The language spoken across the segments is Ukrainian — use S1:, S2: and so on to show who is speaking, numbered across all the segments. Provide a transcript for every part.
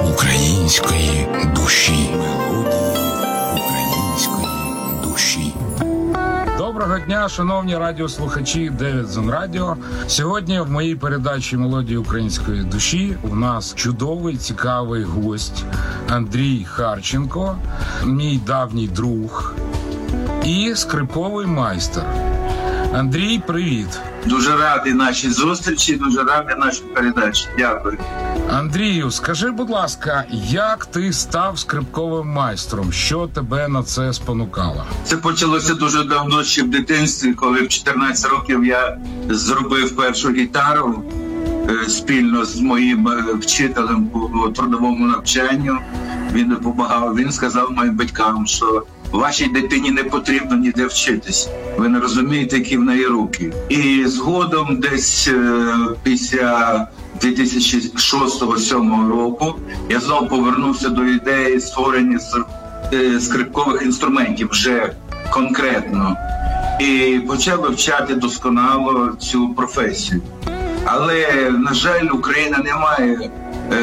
S1: української душі. Української душі.
S2: Доброго дня, шановні радіослухачі 9 Зон Радіо. Сьогодні в моїй передачі «Мелодії української душі» у нас чудовий, цікавий гость Андрій Харченко, мій давній друг і скрипковий майстер. Андрій, привіт.
S3: Дуже радий нашій зустрічі, дуже радий нашій передачі. Дякую.
S2: Андрію, скажи, будь ласка, як ти став скрипковим майстром? Що тебе на це спонукало?
S3: Це почалося дуже давно, ще в дитинстві, коли в 14 років я зробив першу гітару спільно з моїм вчителем по трудовому навчанню. Він допомагав. Він сказав моїм батькам, що вашій дитині не потрібно ніде вчитись. Ви не розумієте, які в неї руки. І згодом десь після 2006-2007 року я знову повернувся до ідеї створення скрипкових інструментів вже конкретно. І почав вивчати досконало цю професію. Але, на жаль, Україна не має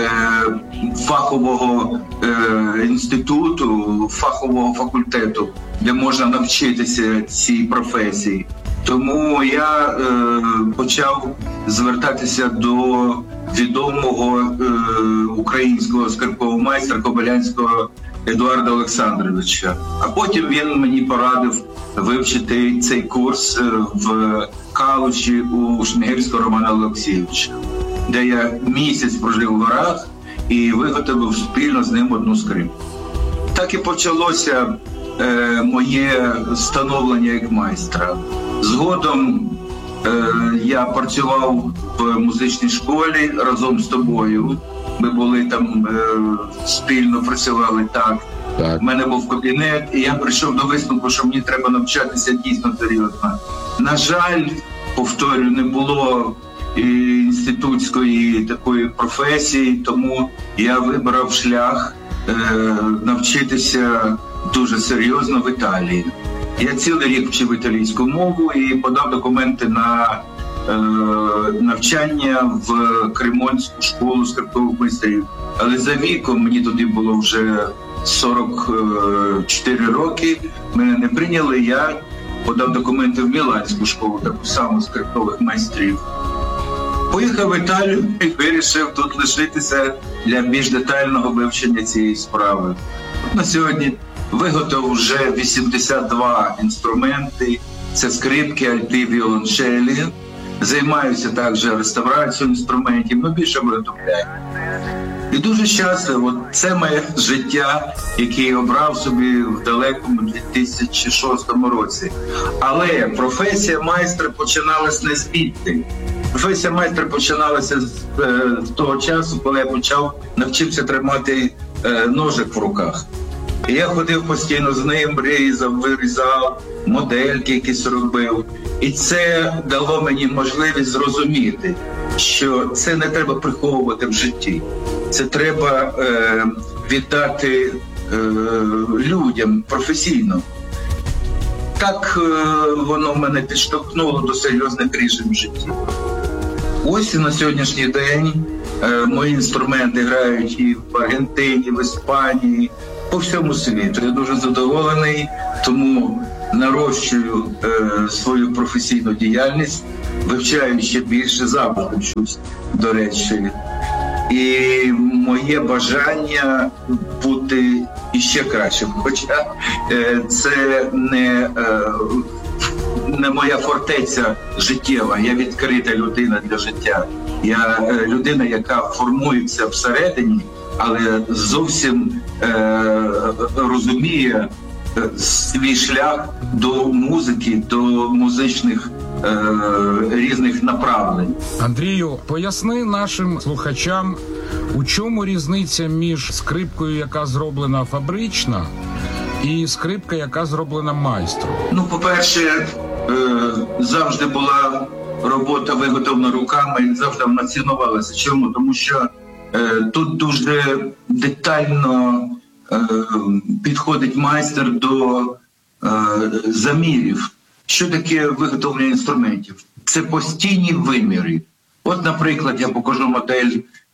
S3: фахового інституту, фахового факультету, де можна навчитися цій професії. Тому я почав звертатися до відомого українського скрипкового майстра Кобилянського Едуарда Олександровича. А потім він мені порадив вивчити цей курс в Калуші у Шмігельського Романа Олексійовича, де я місяць прожив в горах і виготовив спільно з ним одну скрипку. Так і почалося моє становлення як майстра. Згодом я працював в музичній школі разом з тобою. Ми були там, спільно працювали так. У мене був кабінет, і я прийшов до висновку, що мені треба навчатися дійсно серйозно. На жаль, повторюю, не було інститутської такої професії, тому я вибрав шлях навчитися дуже серйозно в Італії. Я цілий рік вчив італійську мову і подав документи на навчання в Кремонську школу скрипкових майстрів. Але за віком, мені тоді було вже 44 роки, мене не прийняли, я подав документи в Міланську школу, таку саму скрипкових майстрів. Поїхав в Італію і вирішив тут лишитися для більш детального вивчення цієї справи. На сьогодні виготовив вже 82 інструменти, це скрипки, альти, віолончелі. Займаюся також реставрацією інструментів, але більше виготовляю. І дуже щасливо, це моє життя, яке я обрав собі в далекому 2006 році. Але професія майстра починалася не звідти. Професія майстра починалася з того часу, коли я навчився тримати ножик в руках. І я ходив постійно з ним, різав, вирізав, модельки якісь робив. І це дало мені можливість зрозуміти, що це не треба приховувати в житті. Це треба віддати людям професійно. Так воно мене підштовхнуло до серйозних рішень в житті. Ось і на сьогоднішній день мої інструменти грають і в Аргентині, в Іспанії, по всьому світу. Я дуже задоволений, тому нарощую свою професійну діяльність, вивчаю ще більше, завжди вчусь, до речі. І моє бажання бути іще кращим, хоча це не моя фортеця життєва, я відкрита людина для життя. Я людина, яка формується всередині, але зовсім розуміє свій шлях до музики, до музичних різних направлень.
S2: Андрію, поясни нашим слухачам, у чому різниця між скрипкою, яка зроблена фабрично, і скрипка, яка зроблена майстром?
S3: Ну, по-перше, завжди була робота виготовлена руками, завжди вона цінувалася. Чому? Тому що тут дуже детально підходить майстер до замірів. Що таке виготовлення інструментів? Це постійні виміри. От, наприклад, я покажу модель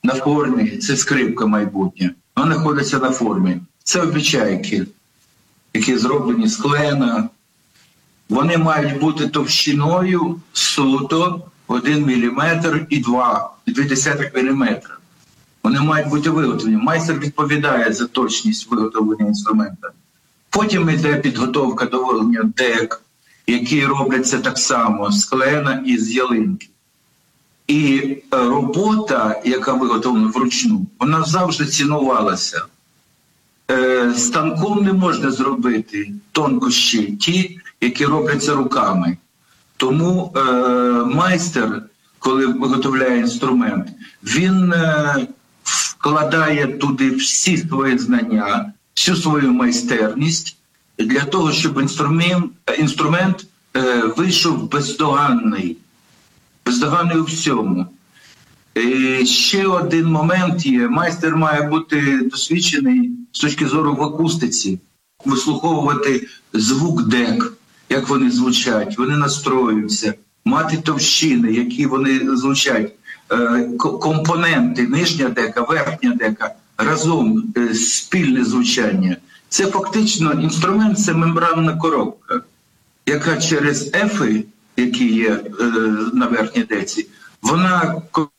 S3: на формі, це скрипка майбутня, вона знаходиться на формі. Це обічайки, які зроблені з клена. Вони мають бути товщиною суто 1 мм і 2,2 мм. Вони мають бути виготовлені. Майстер відповідає за точність виготовлення інструмента. Потім йде підготовка до виготовлення дек, які робляться так само з клена і з ялинки. І робота, яка виготовлена вручну, вона завжди цінувалася. Станком не можна зробити тонкощі ті, які робляться руками. Тому майстер, коли виготовляє інструмент, він вкладає туди всі свої знання, всю свою майстерність для того, щоб інструмент вийшов бездоганний у всьому. І ще один момент є. Майстер має бути досвідчений з точки зору в акустиці, вислуховувати звук дек, як вони звучать, вони настроюються, мати товщини, які вони звучать, компоненти, нижня дека, верхня дека, разом спільне звучання. Це фактично інструмент, це мембранна коробка, яка через ефи, які є на верхній деці, вона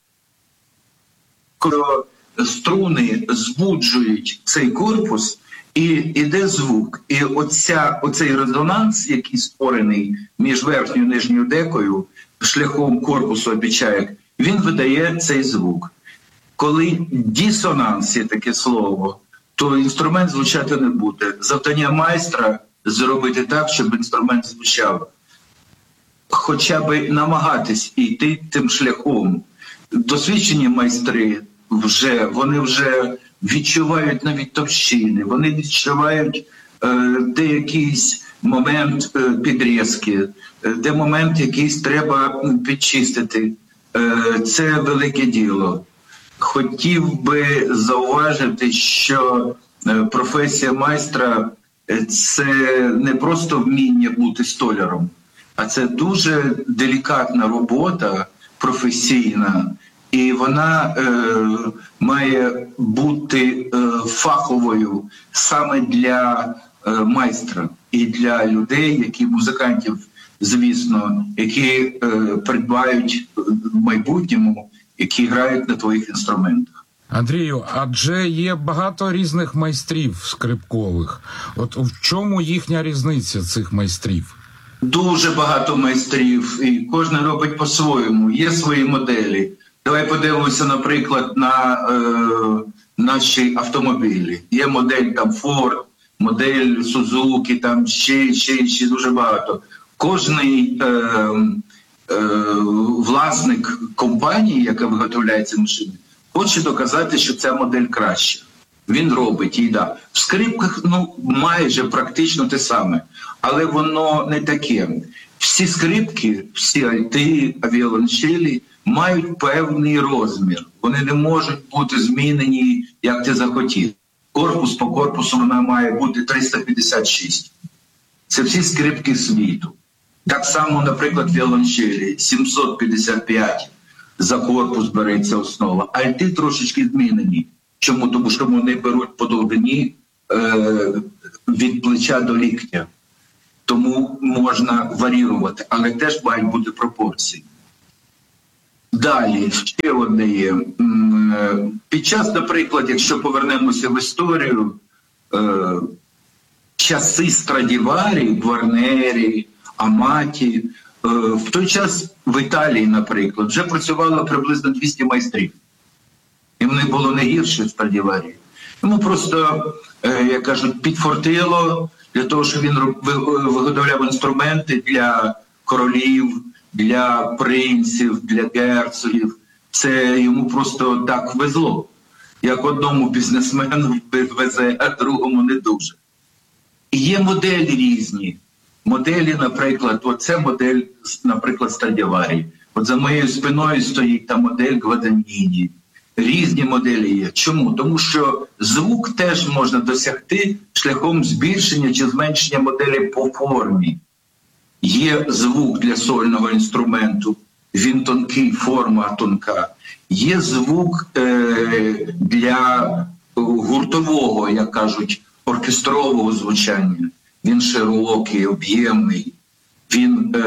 S3: струни збуджують цей корпус, і йде звук. І оцей резонанс, який створений між верхньою і нижньою декою, шляхом корпусу обічаєк, він видає цей звук. Коли дисонанс є таке слово, то інструмент звучати не буде. Завдання майстра зробити так, щоб інструмент звучав. Хоча б намагатись йти тим шляхом. Досвідчені майстри вони вже відчувають навіть товщини, вони відчувають де якийсь момент підрізки, де момент якийсь треба підчистити. Це велике діло. Хотів би зауважити, що професія майстра – це не просто вміння бути столяром, а це дуже делікатна робота, професійна, і вона має бути фаховою саме для майстра і для людей, музикантів, звісно, які придбають в майбутньому, які грають на твоїх інструментах.
S2: Андрію, адже є багато різних майстрів скрипкових. От в чому їхня різниця цих майстрів?
S3: Дуже багато майстрів, і кожен робить по-своєму. Є свої моделі. Давай подивимося, наприклад, на наші автомобілі. Є модель там Ford, модель Suzuki, там ще дуже багато. Кожний власник компанії, яка виготовляє ці машини, хоче доказати, що ця модель краща. Він робить її, да. В скрипках, майже практично те саме. Але воно не таке. Всі скрипки, всі альти, віолончелі мають певний розмір. Вони не можуть бути змінені, як ти захотів. Корпус по корпусу вона має бути 356. Це всі скрипки світу. Так само, наприклад, віолончелі 755 за корпус береться основа. Альти трошечки змінені. Чому? Тому що вони беруть по довжині від плеча до ліктя. Тому можна варіювати, але теж мають бути пропорції. Далі, ще одне є. Під час, наприклад, якщо повернемося в історію, часи Страдіварі, Гварнері, Аматі, в той час в Італії, наприклад, вже працювало приблизно 200 майстрів. І в них було не гірше Страдіварі. Йому просто, як кажуть, підфортило для того, щоб він виготовляв інструменти для королів, для принців, для герцогів. Це йому просто так везло. Як одному бізнесмену везе, а другому не дуже. І є моделі різні. Моделі, наприклад, оце модель, наприклад, Страдіварі. От за моєю спиною стоїть та модель Гваданіні. Різні моделі є. Чому? Тому що звук теж можна досягти шляхом збільшення чи зменшення моделі по формі. Є звук для сольного інструменту, він тонкий, форма тонка. Є звук для гуртового, як кажуть, оркестрового звучання. Він широкий, об'ємний, він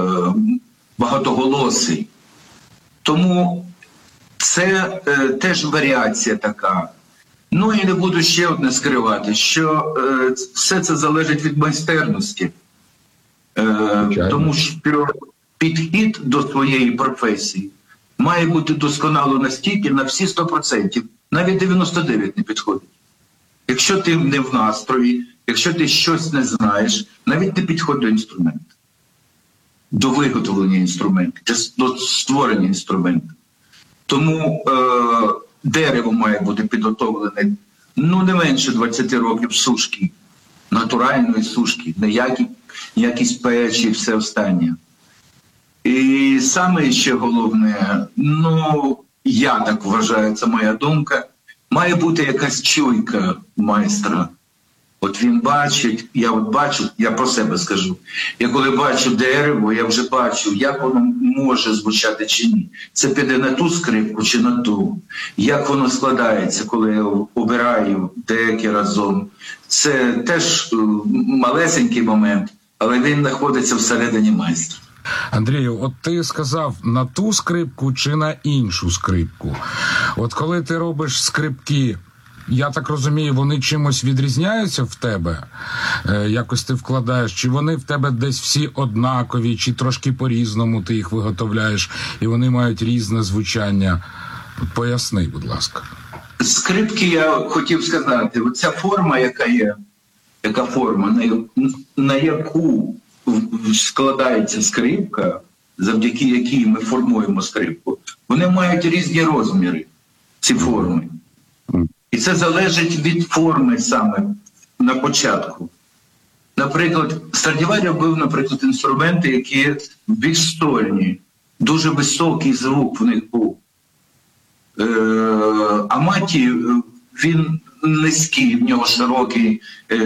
S3: багатоголосий. Тому це теж варіація така. Ну і не буду ще одне скривати, що все це залежить від майстерності. Тому що підхід до своєї професії має бути досконало настільки на всі 100%, навіть 99% не підходить. Якщо ти не в настрої, якщо ти щось не знаєш, навіть не підходь до інструменту, до виготовлення інструменту, до створення інструменту. Тому дерево має бути підготовлене не менше 20 років сушки, натуральної сушки, не якість печі і все останнє. І саме ще головне, я так вважаю, це моя думка, має бути якась чуйка майстра. От він бачить, я про себе скажу, я коли бачу дерево, я вже бачу, як воно може звучати чи ні. Це піде на ту скрипку чи на ту. Як воно складається, коли я обираю деякі разом. Це теж малесенький момент, але він знаходиться всередині майстра.
S2: Андрію, от ти сказав на ту скрипку чи на іншу скрипку. От коли ти робиш скрипки, я так розумію, вони чимось відрізняються в тебе? Якось ти вкладаєш? Чи вони в тебе десь всі однакові, чи трошки по-різному ти їх виготовляєш, і вони мають різне звучання? Поясни, будь ласка.
S3: Скрипки, я хотів сказати, оця форма, яка форма, на яку складається скрипка, завдяки якій ми формуємо скрипку, вони мають різні розміри, ці форми. І це залежить від форми саме на початку. Наприклад, Страдіварі робив, інструменти, які більш стольні, дуже високий звук в них був. Аматі, він низький, в нього широкий,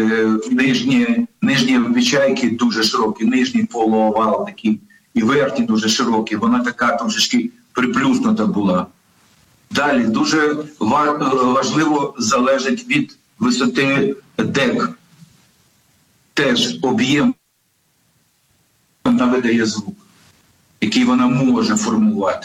S3: нижні обічайки дуже широкі, нижній полуовал такий, і верхній дуже широкий, вона така трошечки приплюснута була. Далі дуже важливо залежить від висоти дек. Теж об'єм вона видає звук, який вона може формувати.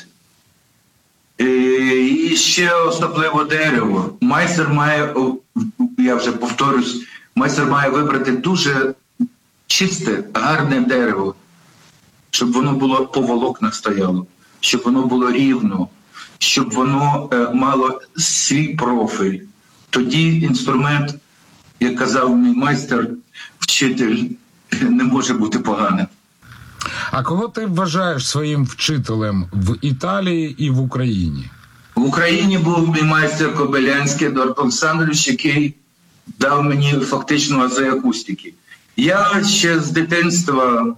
S3: І ще особливо дерево. Майстер має, я вже повторюсь, майстер має вибрати дуже чисте, гарне дерево, щоб воно було по волокнах стояло, щоб воно було рівно, щоб воно мало свій профіль. Тоді інструмент, як казав мій майстер, вчитель, не може бути поганим.
S2: А кого ти вважаєш своїм вчителем в Італії і в Україні?
S3: В Україні був мій майстер Кобилянський Едуард Олександрович, який дав мені фактично ази акустики. Я ще з дитинства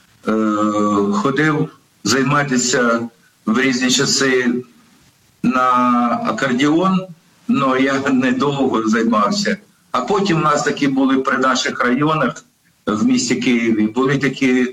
S3: ходив займатися в різні часи на акордеон, але я недовго займався. А потім у нас такі були при наших районах в місті Києві, були такі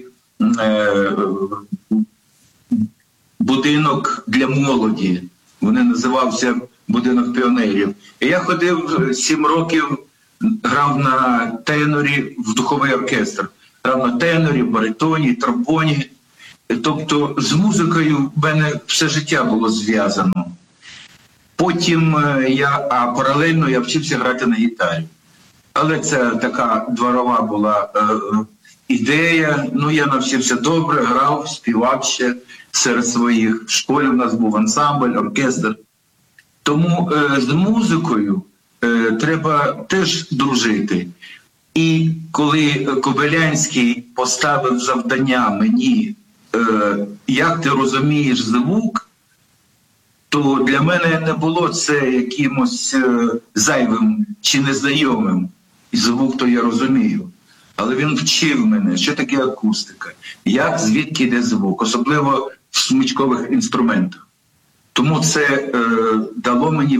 S3: будинок для молоді. Вони називався будинок піонерів. І я ходив 7 років, грав на тенорі в духовий оркестр. Грав на тенорі, баритоні, тромбоні. Тобто з музикою в мене все життя було зв'язано. Потім паралельно я вчився грати на гітарі. Але це така дворова була ідея. Я навчився добре, грав, співав ще серед своїх. В школі в нас був ансамбль, оркестр. Тому з музикою треба теж дружити. І коли Кобилянський поставив завдання мені, як ти розумієш звук, то для мене не було це якимось зайвим чи незнайомим. І звук то я розумію. Але він вчив мене, що таке акустика, звідки йде звук, особливо в смичкових інструментах. Тому це дало мені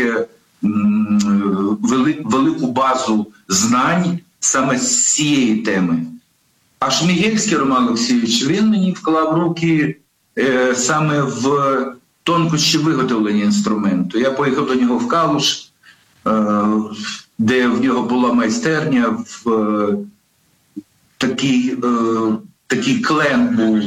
S3: велику базу знань саме з цієї теми. А Шмігельський Роман Олексійович, він мені вклав руки саме в тонкощі виготовлення інструменту. Я поїхав до нього в Калуш, де в нього була майстерня, в такий клен був,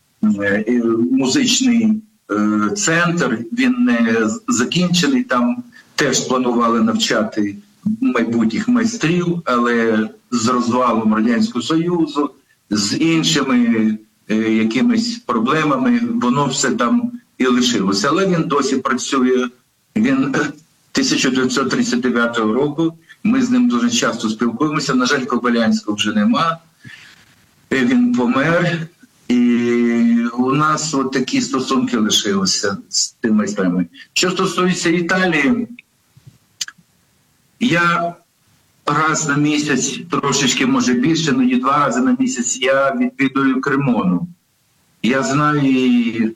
S3: музичний центр, він не закінчений, там теж планували навчати майбутніх майстрів, але з розвалом Радянського Союзу, з іншими якимись проблемами, воно все там і лишилося. Але він досі працює, він 1939 року, ми з ним дуже часто спілкуємося, на жаль, Кобилянського вже нема, він помер, і у нас от такі стосунки лишилися з тими майстрами. Що стосується Італії, я раз на місяць, трошечки, може більше, але 2 рази на місяць я відвідую Кремону. Я знаю її,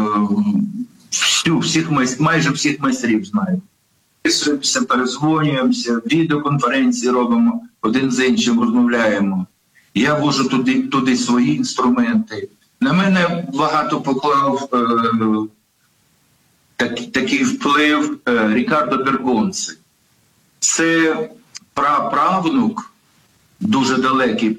S3: майже всіх майстрів знаю. Перезвонюємося, відеоконференції робимо, один з іншим розмовляємо. Я вожу туди свої інструменти. На мене багато поклав такий вплив Рікардо Бергонци. Це праправнук, дуже далекий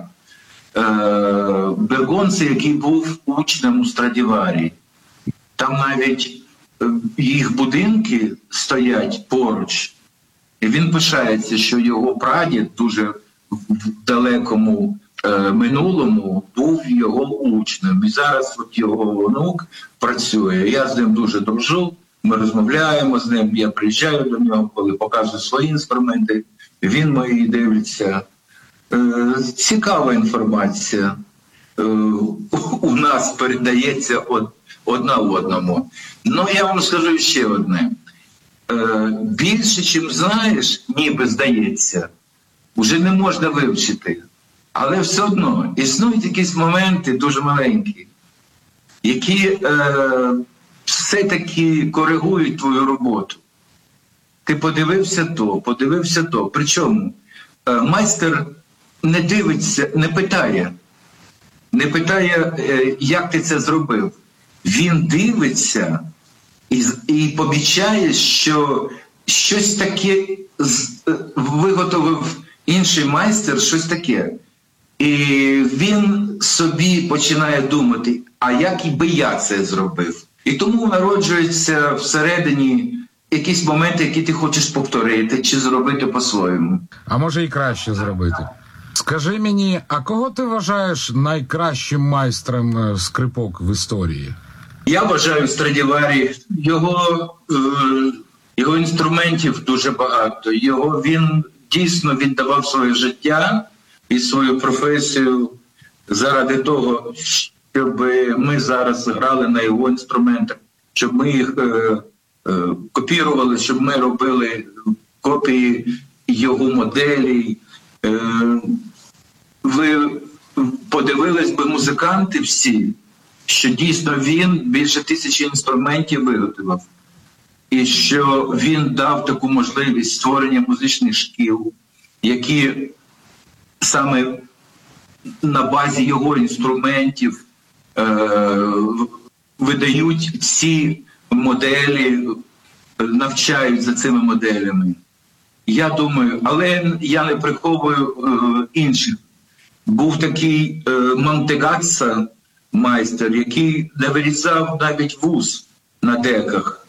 S3: Бергонци, який був учнем у Страдіварі. Там навіть їх будинки стоять поруч. І він пишається, що його прадід дуже в далекому минулому був його учнем. І зараз от його онук працює. Я з ним дуже дружу, ми розмовляємо з ним, я приїжджаю до нього, коли показую свої інструменти, він мої дивиться. Цікава інформація у нас передається одна одному. Ну, я вам скажу ще одне. Більше, чим знаєш, ніби здається, вже не можна вивчити. Але все одно існують якісь моменти дуже маленькі, які все-таки коригують твою роботу. Ти подивився то. Причому майстер не дивиться, не питає, як ти це зробив. Він дивиться і помічає, що щось таке виготовив інший майстер, щось таке. І він собі починає думати, а як би я це зробив? І тому народжуються всередині якісь моменти, які ти хочеш повторити чи зробити по-своєму.
S2: А може і краще зробити. Скажи мені, а кого ти вважаєш найкращим майстром скрипок в історії?
S3: Я вважаю Страдіварі. Його інструментів дуже багато. Він дійсно віддавав своє життя і свою професію заради того, щоб ми зараз грали на його інструментах, щоб ми їх копірували, щоб ми робили копії його моделей. Ви подивились би музиканти всі, що дійсно він більше 1000 інструментів виготовив. І що він дав таку можливість створення музичних шкіл, які саме на базі його інструментів видають ці моделі, навчають за цими моделями. Я думаю, але я не приховую інших. Був такий Монтегасса майстер, який не вирізав навіть вуз на деках.